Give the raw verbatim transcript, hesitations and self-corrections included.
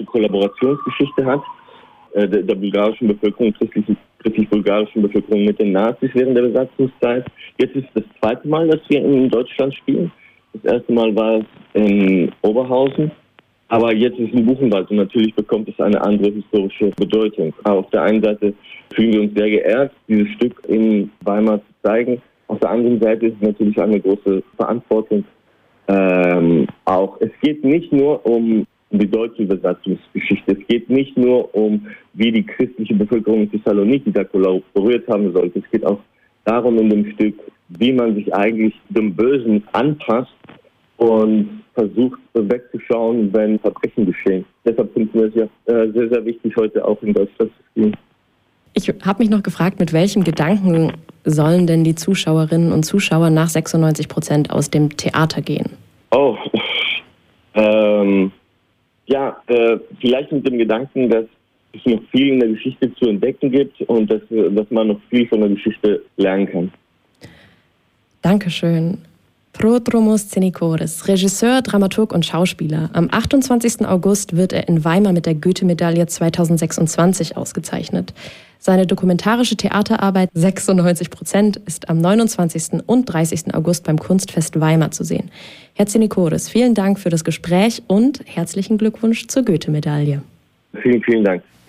Kollaborationsgeschichte hat, äh, der, der bulgarischen Bevölkerung, christlichen, christlich-bulgarischen Bevölkerung mit den Nazis während der Besatzungszeit. Jetzt ist es das zweite Mal, dass wir in Deutschland spielen. Das erste Mal war es in Oberhausen. Aber jetzt ist es in Buchenwald und natürlich bekommt es eine andere historische Bedeutung. Auf der einen Seite fühlen wir uns sehr geehrt, dieses Stück in Weimar zu zeigen. Auf der anderen Seite ist es natürlich eine große Verantwortung. Ähm, auch es geht nicht nur um die deutsche Besatzungsgeschichte. Es geht nicht nur um, wie die christliche Bevölkerung in Thessaloniki da kollaboriert haben sollte. Es geht auch darum in dem Stück, wie man sich eigentlich dem Bösen anpasst und versucht wegzuschauen, wenn Verbrechen geschehen. Deshalb finden wir es ja äh, sehr, sehr wichtig, heute auch in Deutschland zu spielen. Ich habe mich noch gefragt, mit welchem Gedanken sollen denn die Zuschauerinnen und Zuschauer nach sechsundneunzig Prozent aus dem Theater gehen? Oh, ähm, ja, äh, vielleicht mit dem Gedanken, dass es noch viel in der Geschichte zu entdecken gibt und dass, dass man noch viel von der Geschichte lernen kann. Dankeschön. Prodromos Tsenikoris, Regisseur, Dramaturg und Schauspieler. Am achtundzwanzigsten August wird er in Weimar mit der Goethe-Medaille zweitausendsechsundzwanzig ausgezeichnet. Seine dokumentarische Theaterarbeit sechsundneunzig Prozent ist am neunundzwanzigsten und dreißigsten August beim Kunstfest Weimar zu sehen. Herr Tsenikoris, vielen Dank für das Gespräch und herzlichen Glückwunsch zur Goethe-Medaille. Vielen, vielen Dank.